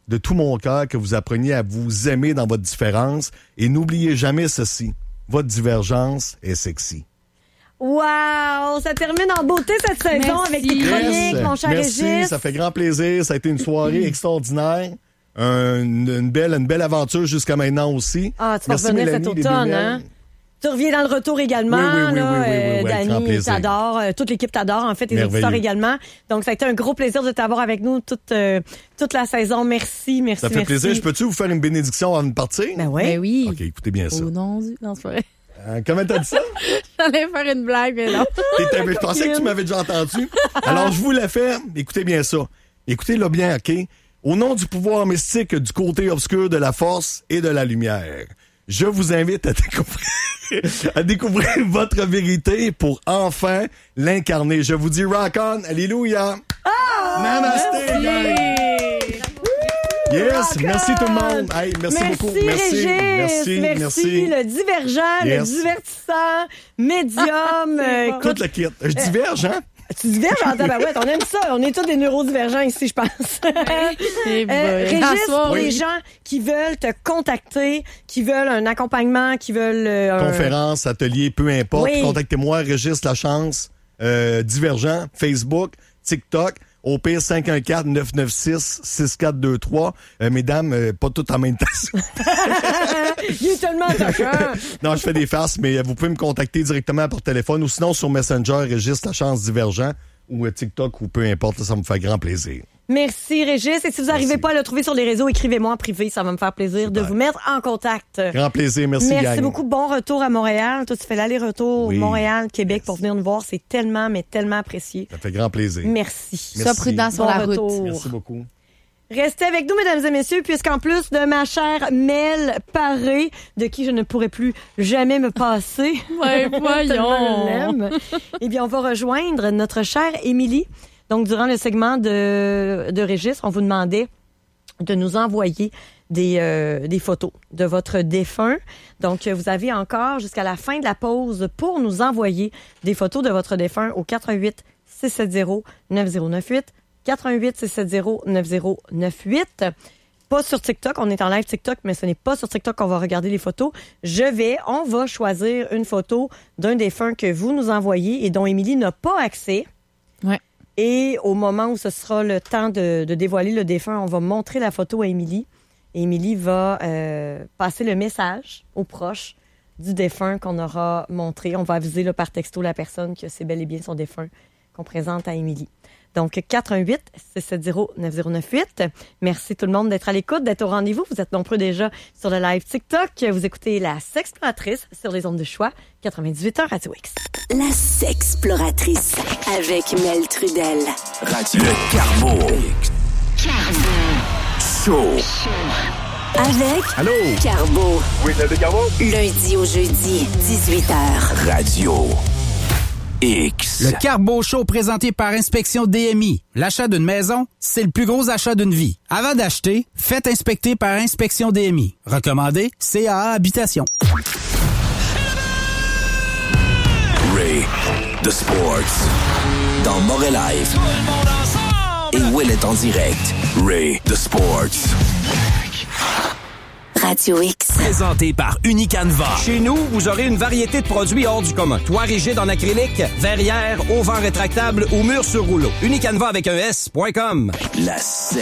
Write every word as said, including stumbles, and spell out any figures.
de tout mon cœur que vous appreniez à vous aimer dans votre différence. Et n'oubliez jamais ceci. Votre divergence est sexy. Wow! Ça termine en beauté cette saison Merci. avec tes chroniques, Yes. mon cher Merci, Régis. ça fait grand plaisir. Ça a été une soirée extraordinaire. Un- une, une belle, une belle aventure jusqu'à maintenant aussi. Ah, tu vas Merci, revenir Mélanie, cet les automne, Bébelles. hein? Tu reviens dans le retour également. Oui, oui, oui, là, oui, oui, oui, oui, euh, avec grand Dani plaisir. t'adore. euh, toute l'équipe t'adore. En fait, les Merveilleux. auditeurs également. Donc, ça a été un gros plaisir de t'avoir avec nous toute, euh, toute la saison. Merci, merci, Ça fait merci. plaisir. Je peux-tu vous faire une bénédiction avant de partir? Ben oui. Ben oui. OK, écoutez bien ça. Oh non, du- non, c'est pas vrai. Euh, comment t'as dit ça? J'allais faire une blague, mais non. T'étais- Je pensais que tu m'avais déjà entendu. Alors, je vous la fais. Écoutez bien ça. Écoutez-le bien, OK? Au nom du pouvoir mystique du côté obscur de la force et de la lumière, je vous invite à découvrir, à découvrir votre vérité pour enfin l'incarner. Je vous dis rock on, alléluia. Namasté, gang. Yes, Rock merci on. tout le monde. Hey, merci, Merci, beaucoup. Régis. Merci, Merci, merci, merci. le divergent, Yes. le divertissant, médium. euh, Tout écoute, le kit. Je diverge, hein? tu diverges en tabarouette. On aime ça. On est tous des neurodivergents ici, je pense. Eh Euh, boy. Régis, À soir, pour oui. les gens qui veulent te contacter, qui veulent un accompagnement, qui veulent... euh, un- Conférence, atelier, peu importe. Oui. Contactez-moi, Régis Lachance, euh, Divergent, Facebook, TikTok. Au pire, cinq un quatre, neuf neuf six, six quatre deux trois. Euh, mesdames, euh, pas toutes en même temps. Il est tellement attachant. Non, je fais des farces, mais vous pouvez me contacter directement par téléphone ou sinon sur Messenger, Régis Lachance Divergent ou euh, TikTok ou peu importe. Ça me fait grand plaisir. Merci, Régis. Et si vous n'arrivez Merci. pas à le trouver sur les réseaux, écrivez-moi en privé. Ça va me faire plaisir de Super. vous mettre en contact. Grand plaisir. Merci, Merci gang. beaucoup. Bon retour à Montréal. Toi, tu fais l'aller-retour Oui. Montréal, Québec Yes. pour venir nous voir. C'est tellement, mais tellement apprécié. Ça fait grand plaisir. Merci. Merci. Sois prudent sur Bon la retour. route. Merci beaucoup. Restez avec nous, mesdames et messieurs, puisqu'en plus de ma chère Mel Paré, de qui je ne pourrai plus jamais me passer, Ouais, tellement voyons. je l'aime, eh bien, on va rejoindre notre chère Émilie. Donc, durant le segment de, de Régis, on vous demandait de nous envoyer des, euh, des photos de votre défunt. Donc, vous avez encore jusqu'à la fin de la pause pour nous envoyer des photos de votre défunt au quatre un huit, six sept zéro, neuf zéro neuf huit, quatre un huit, six sept zéro, neuf zéro neuf huit. Pas sur TikTok, on est en live TikTok, mais ce n'est pas sur TikTok qu'on va regarder les photos. Je vais, on va choisir une photo d'un défunt que vous nous envoyez et dont Émilie n'a pas accès. Ouais. Et au moment où ce sera le temps de, de dévoiler le défunt, on va montrer la photo à Émilie. Et Émilie va euh, passer le message aux proches du défunt qu'on aura montré. On va aviser là, par texto la personne que c'est bel et bien son défunt qu'on présente à Émilie. Donc, quatre un huit, six sept zéro, neuf zéro neuf huit. Merci tout le monde d'être à l'écoute, d'être au rendez-vous. Vous êtes nombreux déjà sur le live TikTok. Vous écoutez La Sexploratrice sur les ondes de choix, quatre-vingt-dix-huit heures Radio X. La Sexploratrice avec Mel Trudel. Radio Le Carbo. Show. Avec Allô? Carbo. Oui, c'est Carbo. Lundi au jeudi, dix-huit heures. Radio X. Le Carbo Show présenté par Inspection D M I. L'achat d'une maison, c'est le plus gros achat d'une vie. Avant d'acheter, faites inspecter par Inspection D M I. Recommandé C A A Habitation. Ray the Sports. Dans Morel Live. Et Will est en direct. Ray the Sports. Radio X. Présenté par Unicanva. Chez nous, vous aurez une variété de produits hors du commun. Toit rigide en acrylique, verrière, auvent rétractable ou mur sur rouleau. Unicanva avec un S point com. La sexe.